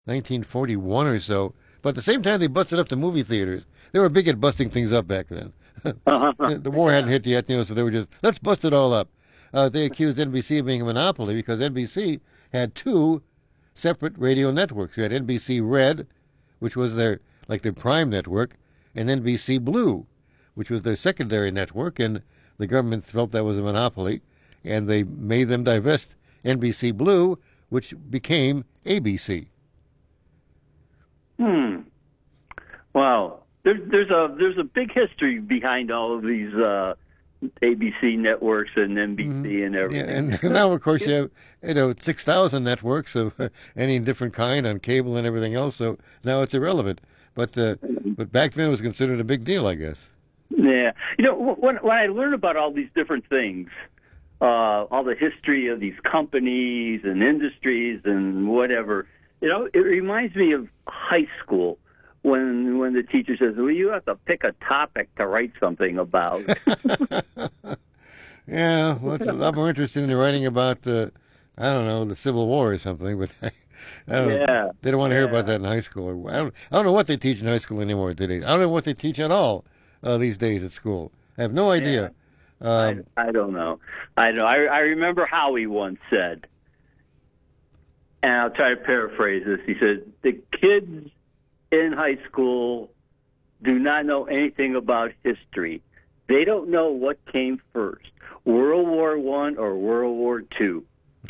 1941 or so. But at the same time, they busted up the movie theaters. They were big at busting things up back then. The war hadn't hit yet, so they were just, let's bust it all up. They accused NBC of being a monopoly because NBC had two separate radio networks. You had NBC Red, which was their prime network, and NBC Blue, which was their secondary network, and the government felt that was a monopoly, and they made them divest NBC Blue, which became ABC. Wow. There's a big history behind all of these ABC networks and NBC and everything. Yeah, and now, of course, you have 6,000 networks of any different kind on cable and everything else. So now it's irrelevant. But back then it was considered a big deal, I guess. Yeah, when I learn about all these different things, all the history of these companies and industries and whatever, it reminds me of high school. When the teacher says, well, you have to pick a topic to write something about. Yeah, well, it's a lot more interesting than writing about the Civil War or something. But I don't know. They don't want to hear about that in high school. I don't know what they teach in high school anymore today. I don't know what they teach at all these days at school. I have no idea. I don't know. I remember Howie once said, and I'll try to paraphrase this. He said, the kids in high school do not know anything about history. They don't know what came first, World War I or World War II.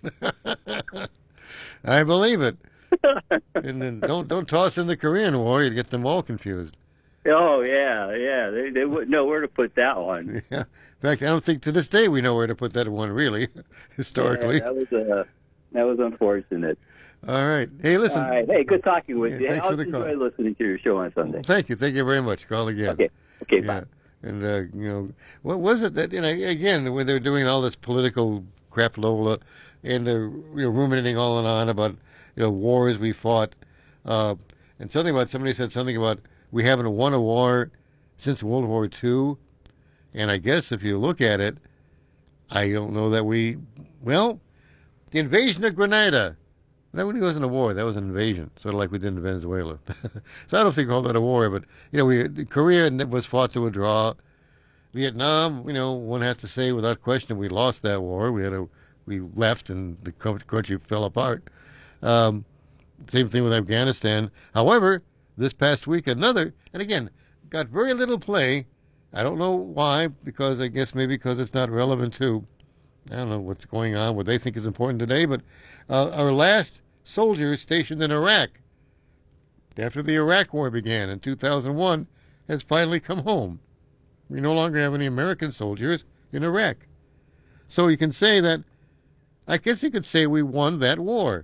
I believe it. And then don't toss in the Korean War; you'd get them all confused. Oh yeah. They wouldn't know where to put that one. Yeah. In fact, I don't think to this day we know where to put that one. Really, historically. Yeah, that was unfortunate. All right. Hey, listen. All right. Hey, good talking with you. Thanks for the call. I enjoy listening to your show on Sunday. Well, thank you. Thank you very much. Call again. Okay, bye. And, what was it that, again, when they're doing all this political crap, Lola, and they're ruminating all and on about, wars we fought, and somebody said something about we haven't won a war since World War II, and I guess if you look at it, I don't know that the invasion of Grenada, that really wasn't a war. That was an invasion, sort of like we did in Venezuela. So I don't think we call that a war. But Korea was fought to a draw. Vietnam, one has to say without question we lost that war. We left and the country fell apart. Same thing with Afghanistan. However, this past week and again, got very little play. I don't know why. Because I guess maybe because it's not relevant to. I don't know what's going on, what they think is important today, but our last soldiers stationed in Iraq after the Iraq War began in 2001 has finally come home. We no longer have any American soldiers in Iraq. So you can say that, I guess you could say we won that war.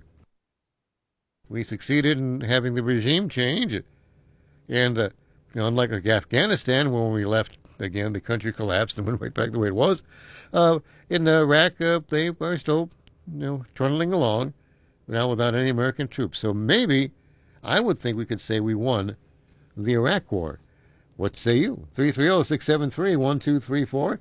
We succeeded in having the regime change. And, unlike Afghanistan, when we left, again, the country collapsed and went right back the way it was. In Iraq, they are still, trundling along, now without any American troops. So maybe, I would think we could say we won the Iraq War. What say you? 330-673-1234,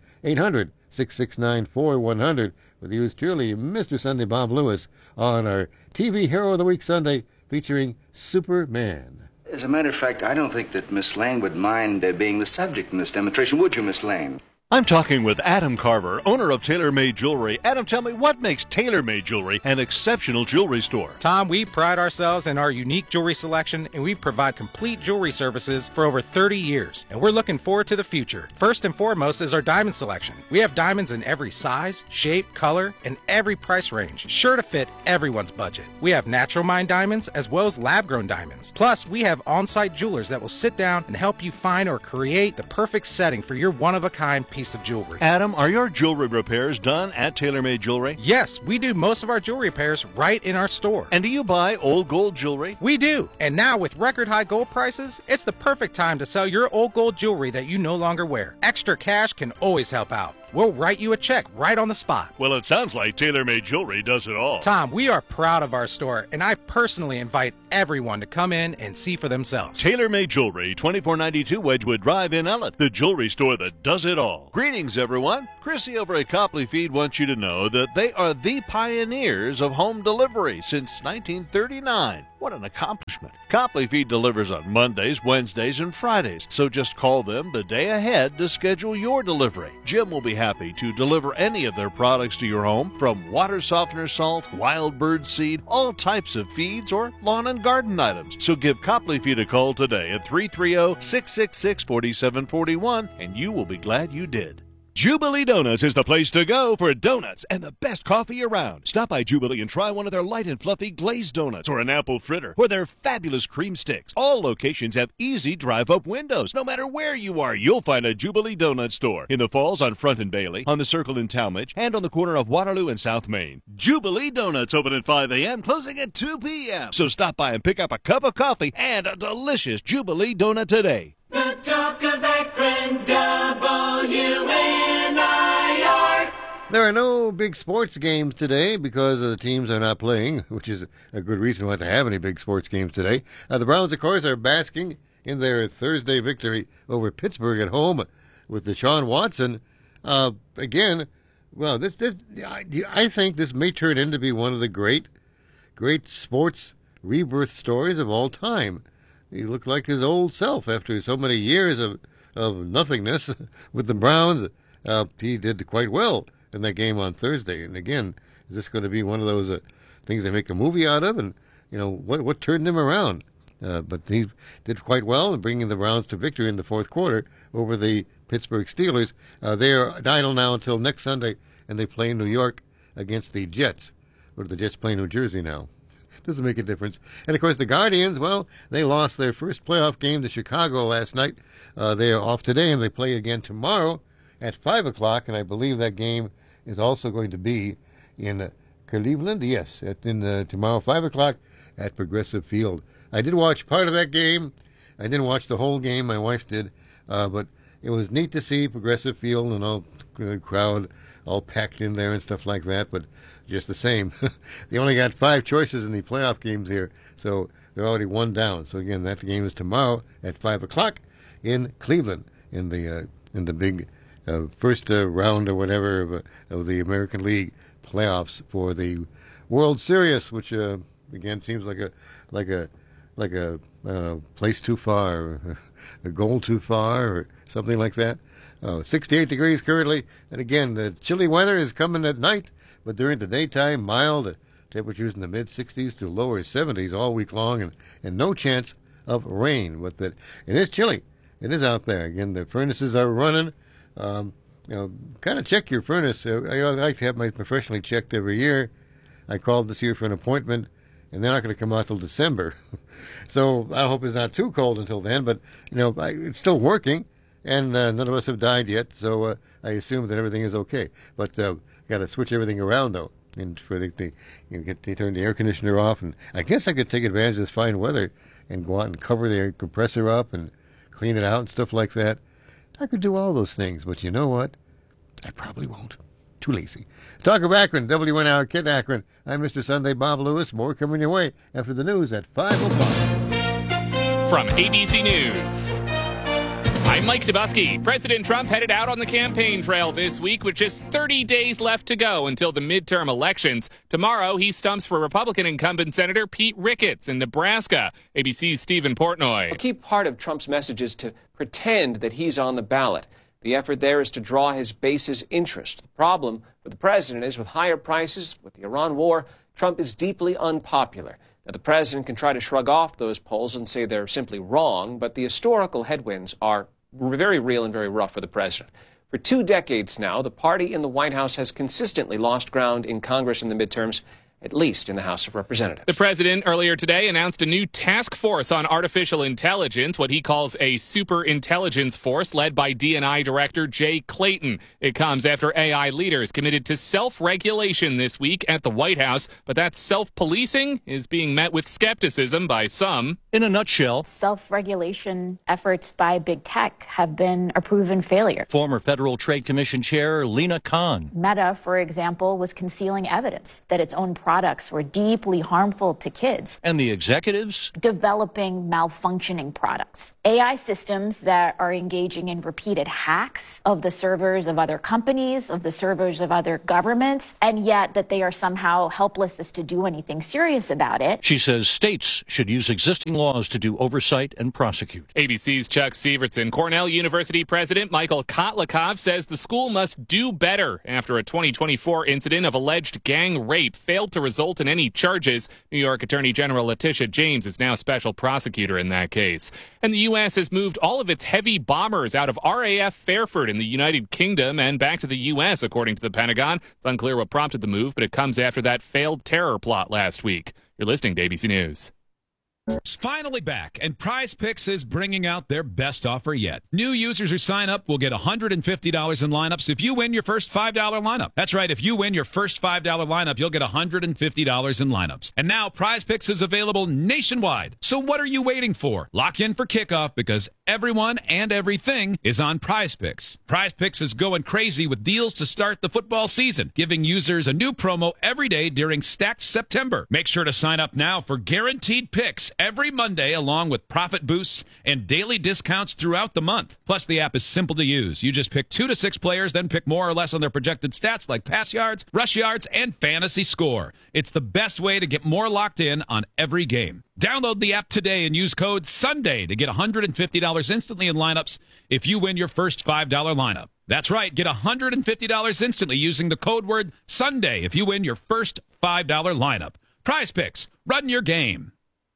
800-6694-100. With yours truly, Mr. Sunday Bob Lewis, on our TV Hero of the Week Sunday, featuring Superman. As a matter of fact, I don't think that Miss Lane would mind being the subject in this demonstration, would you, Miss Lane? I'm talking with Adam Carver, owner of TaylorMade Jewelry. Adam, tell me, what makes TaylorMade Jewelry an exceptional jewelry store? Tom, we pride ourselves in our unique jewelry selection, and we provide complete jewelry services for over 30 years. And we're looking forward to the future. First and foremost is our diamond selection. We have diamonds in every size, shape, color, and every price range, sure to fit everyone's budget. We have natural mined diamonds as well as lab-grown diamonds. Plus, we have on-site jewelers that will sit down and help you find or create the perfect setting for your one-of-a-kind piece of jewelry. Adam, are your jewelry repairs done at TaylorMade Jewelry? Yes, we do most of our jewelry repairs right in our store. And do you buy old gold jewelry? We do. And now with record high gold prices, it's the perfect time to sell your old gold jewelry that you no longer wear. Extra cash can always help out. We'll write you a check right on the spot. Well, it sounds like TaylorMade Jewelry does it all. Tom, we are proud of our store, and I personally invite everyone to come in and see for themselves. TaylorMade Jewelry, 2492 Wedgwood Drive in Ellett, the jewelry store that does it all. Greetings, everyone. Chrissy over at Copley Feed wants you to know that they are the pioneers of home delivery since 1939. What an accomplishment. Copley Feed delivers on Mondays, Wednesdays, and Fridays, so just call them the day ahead to schedule your delivery. Jim will be happy to deliver any of their products to your home, from water softener salt, wild bird seed, all types of feeds, or lawn and garden items. So give Copley Feed a call today at 330-666-4741, and you will be glad you did. Jubilee Donuts is the place to go for donuts and the best coffee around. Stop by Jubilee and try one of their light and fluffy glazed donuts, or an apple fritter, or their fabulous cream sticks. All locations have easy drive-up windows. No matter where you are, you'll find a Jubilee Donut store. In the Falls on Front and Bailey, on the Circle in Talmadge, and on the corner of Waterloo and South Main. Jubilee Donuts open at 5 a.m., closing at 2 p.m. So stop by and pick up a cup of coffee and a delicious Jubilee Donut today. The talk of Akron, WNIR. There are no big sports games today because the teams are not playing, which is a good reason not to have any big sports games today. The Browns, of course, are basking in their Thursday victory over Pittsburgh at home with Deshaun Watson. Again, well, I think this may turn into be one of the great sports rebirth stories of all time. He looked like his old self after so many years of nothingness with the Browns. He did quite well in that game on Thursday. And again, is this going to be one of those things they make a movie out of? And, you know, what turned him around? But he did quite well in bringing the Browns to victory in the fourth quarter over the Pittsburgh Steelers. They are idle now until next Sunday, and they play in New York against the Jets. Or do the Jets play in New Jersey now? Doesn't make a difference. And, of course, the Guardians, well, they lost their first playoff game to Chicago last night. They are off today, and they play again tomorrow at 5 o'clock, and I believe that game is also going to be in Cleveland. Yes, tomorrow, 5 o'clock at Progressive Field. I did watch part of that game. I didn't watch the whole game. My wife did. But it was neat to see Progressive Field and all the crowd all packed in there and stuff like that. But just the same, they only got 5 choices in the playoff games here, so they're already 1 down. So again, that game is tomorrow at 5 o'clock in Cleveland in the big first round or whatever of the American League playoffs for the World Series, which again seems like a place too far, or a goal too far, or something like that. 68 degrees currently, and again the chilly weather is coming at night, but during the daytime, mild temperatures in the mid-60s to lower 70s all week long, and no chance of rain. But it is chilly. It is out there. Again, the furnaces are running. Kind of check your furnace. I like to have mine professionally checked every year. I called this year for an appointment, and they're not going to come out till December. So I hope it's not too cold until then. But it's still working, and none of us have died yet. So I assume that everything is okay. But got to switch everything around though, and for they turn the air conditioner off. And I guess I could take advantage of this fine weather and go out and cover the compressor up and clean it out and stuff like that. I could do all those things, but you know what? I probably won't. Too lazy. Talk of Akron, WNIR Kid Akron. I'm Mr. Sunday Bob Lewis. More coming your way after the news at 5 o'clock. From ABC News, I'm Mike Dubusky. President Trump headed out on the campaign trail this week with just 30 days left to go until the midterm elections. Tomorrow, he stumps for Republican incumbent Senator Pete Ricketts in Nebraska. ABC's Stephen Portnoy. A key part of Trump's message is to pretend that he's on the ballot. The effort there is to draw his base's interest. The problem for the president is with higher prices, with the Iran war, Trump is deeply unpopular. Now, the president can try to shrug off those polls and say they're simply wrong, but the historical headwinds are very real and very rough for the president. For 2 decades now, the party in the White House has consistently lost ground in Congress in the midterms, at least in the House of Representatives. The president earlier today announced a new task force on artificial intelligence, what he calls a super intelligence force led by D&I Director Jay Clayton. It comes after AI leaders committed to self-regulation this week at the White House, but that self-policing is being met with skepticism by some. In a nutshell, self-regulation efforts by big tech have been a proven failure. Former Federal Trade Commission Chair Lina Khan. Meta, for example, was concealing evidence that its own products were deeply harmful to kids. And the executives? Developing malfunctioning products. AI systems that are engaging in repeated hacks of the servers of other companies, of the servers of other governments, and yet that they are somehow helpless as to do anything serious about it. She says states should use existing laws to do oversight and prosecute. ABC's Chuck Sievertson. Cornell University President Michael Kotlikov says the school must do better after a 2024 incident of alleged gang rape failed to result in any charges. New York Attorney General Letitia James is now special prosecutor in that case. And the U.S. has moved all of its heavy bombers out of RAF Fairford in the United Kingdom and back to the U.S., according to the Pentagon. It's unclear what prompted the move, but it comes after that failed terror plot last week. You're listening to ABC News. It's finally back, and Prize Picks is bringing out their best offer yet. New users who sign up will get $150 in lineups if you win your first $5 lineup. That's right, if you win your first $5 lineup, you'll get $150 in lineups. And now Prize Picks is available nationwide. So what are you waiting for? Lock in for kickoff because everyone and everything is on Prize Picks. Prize Picks is going crazy with deals to start the football season, giving users a new promo every day during Stacked September. Make sure to sign up now for guaranteed picks every Monday, along with profit boosts and daily discounts throughout the month. Plus, the app is simple to use. You just pick 2 to 6 players, then pick more or less on their projected stats like pass yards, rush yards, and fantasy score. It's the best way to get more locked in on every game. Download the app today and use code SUNDAY to get $150 instantly in lineups if you win your first $5 lineup. That's right, get $150 instantly using the code word SUNDAY if you win your first $5 lineup. Prize Picks, run your game.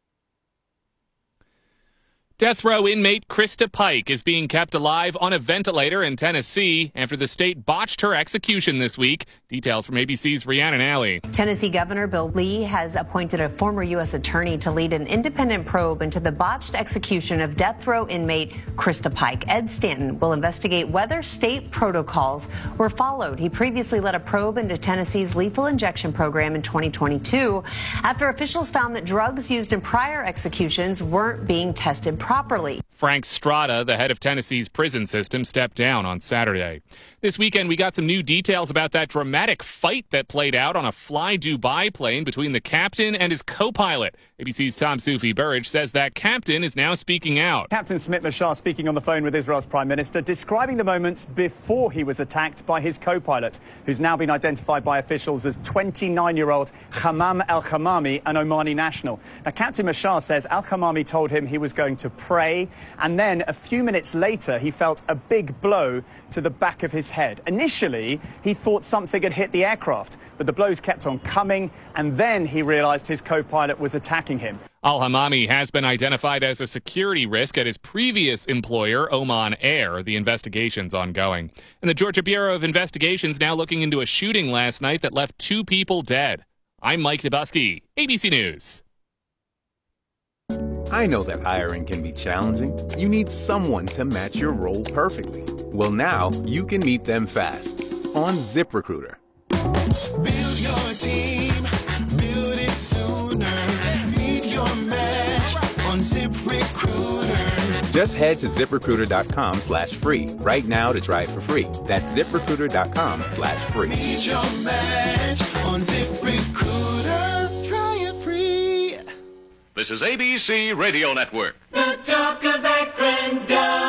Death row inmate Krista Pike is being kept alive on a ventilator in Tennessee after the state botched her execution this week. Details from ABC's Rhiannon Alley. Tennessee Governor Bill Lee has appointed a former U.S. attorney to lead an independent probe into the botched execution of death row inmate Krista Pike. Ed Stanton will investigate whether state protocols were followed. He previously led a probe into Tennessee's lethal injection program in 2022 after officials found that drugs used in prior executions weren't being tested properly. Frank Strada, the head of Tennessee's prison system, stepped down on Saturday. This weekend, we got some new details about that dramatic fight that played out on a Fly Dubai plane between the captain and his co-pilot. ABC's Tom Sufi Burridge says that captain is now speaking out. Captain Smit Mashar speaking on the phone with Israel's Prime Minister, describing the moments before he was attacked by his co-pilot, who's now been identified by officials as 29-year-old Hammam Al-Khamami, an Omani national. Now, Captain Mashar says Al-Khamami told him he was going to pray, and then a few minutes later, he felt a big blow to the back of his head. Initially, he thought something had hit the aircraft, but the blows kept on coming, and then he realized his co-pilot was attacking him. Al-Hamami has been identified as a security risk at his previous employer, Oman Air. The investigation's ongoing. And the Georgia Bureau of Investigation's now looking into a shooting last night that left 2 people dead. I'm Mike Nabusky, ABC News. I know that hiring can be challenging. You need someone to match your role perfectly. Well, now you can meet them fast on ZipRecruiter. Build your team, build it sooner. Meet your match on ZipRecruiter. Just head to ZipRecruiter.com/free right now to try it for free. That's ZipRecruiter.com/free. Meet your match on ZipRecruiter. Try it free. This is ABC Radio Network. The talk of Akron,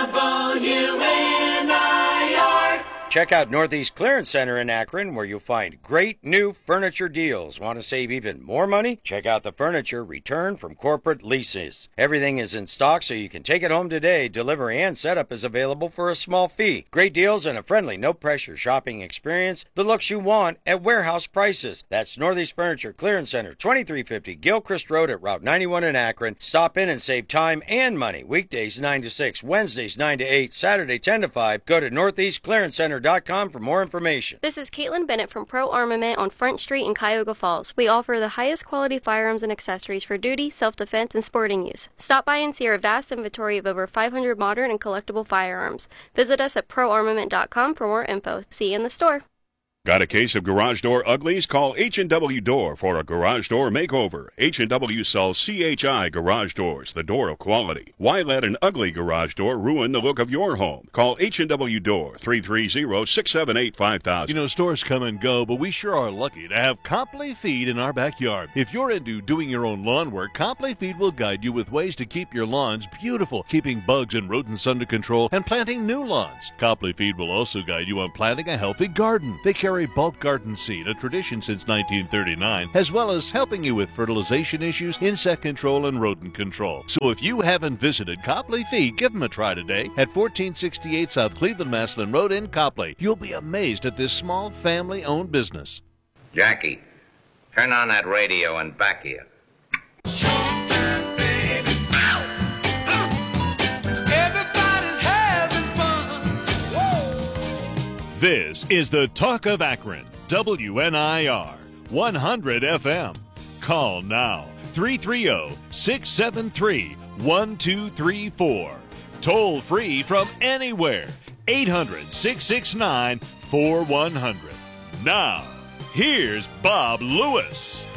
WNIR. Check out Northeast Clearance Center in Akron, where you'll find great new furniture deals. Want to save even more money? Check out the furniture returned from corporate leases. Everything is in stock, so you can take it home today. Delivery and setup is available for a small fee. Great deals and a friendly, no-pressure shopping experience. The looks you want at warehouse prices. That's Northeast Furniture Clearance Center, 2350 Gilchrist Road at Route 91 in Akron. Stop in and save time and money. Weekdays 9 to 6, Wednesdays 9 to 8, Saturday 10 to 5. Go to northeastclearancecenter.com FriendlyFire.com for more information. This is Caitlin Bennett from Pro Armament on Front Street in Cuyahoga Falls. We offer the highest quality firearms and accessories for duty, self-defense, and sporting use. Stop by and see our vast inventory of over 500 modern and collectible firearms. Visit us at proarmament.com for more info. See you in the store. Got a case of garage door uglies? Call H&W Door for a garage door makeover. H&W sells CHI garage doors, the door of quality. Why let an ugly garage door ruin the look of your home? Call H&W Door, 330-678-5000. You know, stores come and go, but we sure are lucky to have Copley Feed in our backyard. If you're into doing your own lawn work, Copley Feed will guide you with ways to keep your lawns beautiful, keeping bugs and rodents under control, and planting new lawns. Copley Feed will also guide you on planting a healthy garden. They carry bulk garden seed, a tradition since 1939, as well as helping you with fertilization issues, insect control, and rodent control. So if you haven't visited Copley Feed, give them a try today at 1468 South Cleveland-Maslin Road in Copley. You'll be amazed at this small family-owned business. Jackie, turn on that radio and back here. This is the Talk of Akron, WNIR, 100 FM. Call now, 330-673-1234. Toll free from anywhere, 800-669-4100. Now, here's Bob Lewis.